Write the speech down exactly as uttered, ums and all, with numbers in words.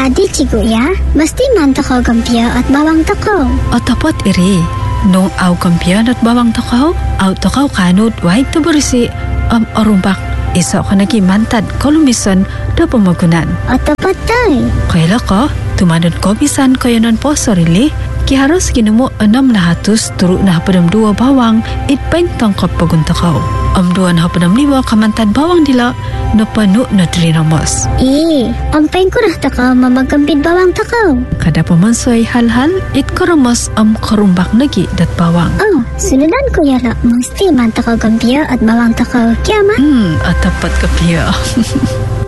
Jadi cikgu ya, mesti man takaw gampia at bawang takaw. O tapot iri, nung aw kampiyan at bawang takaw, aw takaw kanut, wahig tabarisi, am arumbak, isa ka nagimantad, kolumisan, da pamagunan. O tapat tay. Kaila ko, tumanod ko bisan kayo nun po sarili, ki haros ginumo enam na hatus turu na hapadam dua bawang, itpain tangkap paguntakaw. Am dua na hapadam lima kamantad bawang dila, na panu na trinamos. Eh, ampain ko na takaw mamagampid bawang takaw. Kada pamansoy hal-hal, it karamos am karumbak nagi dat bawang. Oh, sunudan ko yala, mesti man takaw gampia at bawang takaw. Kaya man? Hmm, atapat ka piya.